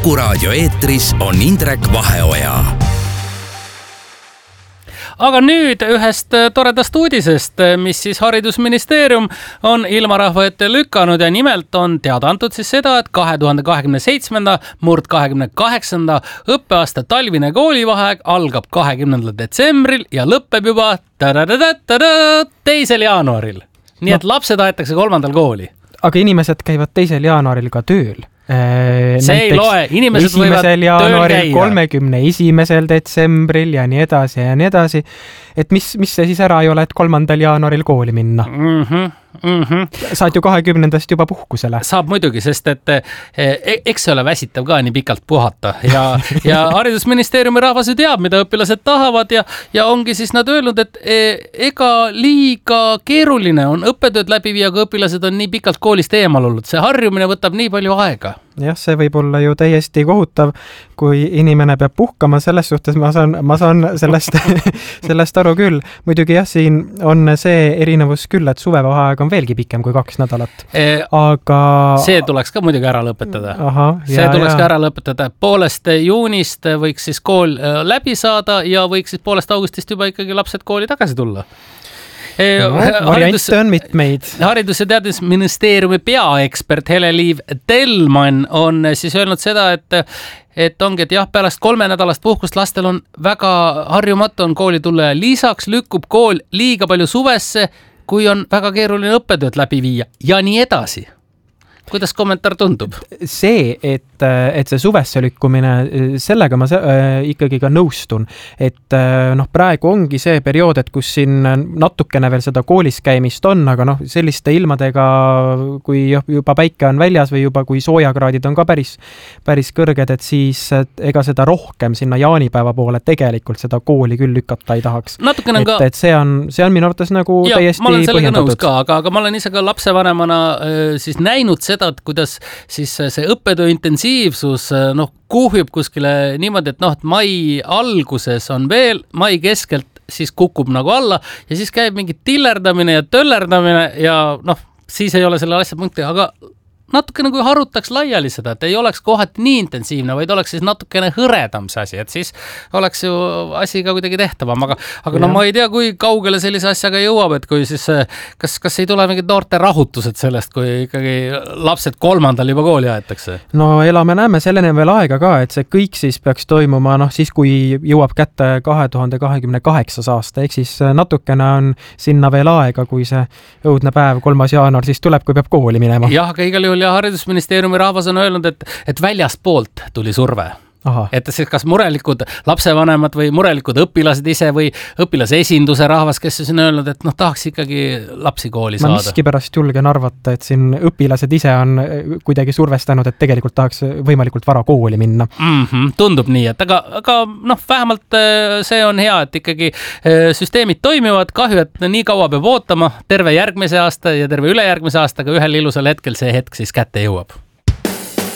Kuku raadio eetris on Indrek Vaheoja. Aga nüüd ühest toredast uudisest, mis siis haridusministeerium on ilmarahva ette lükanud ja nimelt on teada antud siis seda, et 2027/28. õppeaasta talvine koolivaheaeg algab 20. detsembril ja lõpeb juba 2. jaanuaril. Nii et lapsed aetakse 3. kooli. Aga inimesed käivad 2. jaanuaril ka tööl. See ei loe, inimesed võivad tööl käia. 31. detsembril ja nii edasi ja nii edasi. Et mis see siis ära ei ole, et 3. jaanuaril kooli minna? Saad ju 20. juba puhkusele. Saab muidugi, sest et eks see ole väsitav ka nii pikalt puhata ja haridusministeeriumi rahvas ju teab, mida õpilased tahavad ja ongi siis nad öelnud, et ega liiga keeruline on õppetööd läbi viia, kui õpilased on nii pikalt koolist eemal olnud. See harjumine võtab nii palju aega. Jah, see võib olla ju täiesti kohutav, kui inimene peab puhkama, selles suhtes ma saan sellest aru küll. Muidugi jah, siin on see erinevus küll, et suvevaheaeg on veelgi pikem kui 2 nädalat. Aga see tuleks ka muidugi ära lõpetada. Ka ära lõpetada. Poolest juunist võiks siis kool läbi saada ja võiks siis poolest augustist juba ikkagi lapsed kooli tagasi tulla. Variante on mitmeid. Haridus- ja teadusministeeriumi peaekspert Hele-Liiv Tellmann on siis öelnud seda, et ongi, et jah, pärast 3 nädalast puhkust lastel on väga harjumatu on kooli tulla ja lisaks lükkub kool liiga palju suvesse, kui on väga keeruline õppetööd läbi viia ja nii edasi. Kuidas kommentaar tundub? See, et see suvesse lükkumine, sellega ma ikkagi ka nõustun, et praegu ongi see periood, et kus siin natukene veel seda koolis käimist on, aga selliste ilmadega, kui juba päike on väljas või juba kui soojakraadid on ka päris kõrged, et siis ega seda rohkem sinna jaanipäeva poole tegelikult seda kooli küll lükata ei tahaks. Et see on minu arvates nagu täiesti põhjendatud. Ma olen sellega nõus ka, aga ma olen ise ka lapsevanemana siis näinud seda, et kuidas siis see õppetöö intensiivsus kuhjub kuskile niimoodi, et mai alguses on veel, mai keskelt siis kukub nagu alla ja siis käib mingi tillerdamine ja töllerdamine ja siis ei ole selle asja punkti, aga natukene kui harutaks laiali seda, et ei oleks kohati nii intensiivne, vaid oleks siis natukene hõredam see asi, et siis oleks ju asi ka kuidagi tehtavam, aga ma ei tea, kui kaugele sellise asjaga jõuab, et kui siis kas ei tule mingid noorte rahutused sellest, kui ikkagi lapsed 3. juba kooli aetakse? No elame-näeme, sellene veel aega ka, et see kõik siis peaks toimuma siis, kui jõuab kätte 2028. aasta, ehk siis natukene on sinna veel aega, kui see õudne päev 3. jaanuar siis tuleb, kui peab kooli minema. Jah, aga igal juhul ja haridusministeeriumi rahvas on öelnud, et väljaspoolt tuli surve. Et siis kas murelikud lapsevanemad või murelikud õpilased ise või õpilase esinduse rahvas, kes on öelnud, et tahaks ikkagi lapsi kooli saada. Ma miskipärast julgen arvata, et siin õpilased ise on kuidagi survestanud, et tegelikult tahaks võimalikult vara kooli minna. Tundub nii, et aga vähemalt see on hea, et ikkagi süsteemid toimivad, kahju, et nii kaua peab ootama terve järgmise aasta ja terve ülejärgmise aastaga ühel ilusal hetkel see hetk siis kätte jõuab.